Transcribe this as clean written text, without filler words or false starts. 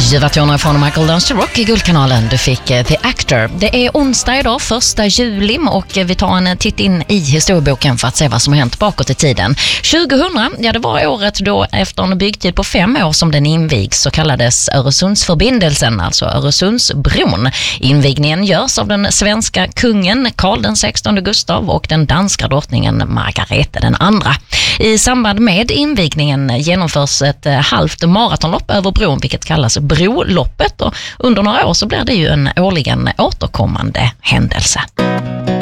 Givatorerna från Michael Dance to Rock i Guldkanalen. Du fick The Actor. Det är onsdag idag, 1 juli, och vi tar en titt in i historieboken för att se vad som har hänt bakåt i tiden. 2000, ja, det var året då efter en byggtid på 5 år som den invigs, så kallades Öresundsförbindelsen, alltså Öresundsbron. Invigningen görs av den svenska kungen Carl den 16 Gustav och den danska drottningen Margareta den andra. I samband med invigningen genomförs ett halvt maratonlopp över bron, vilket kallas Broloppet, och under några år så blir det ju en årligen återkommande händelse.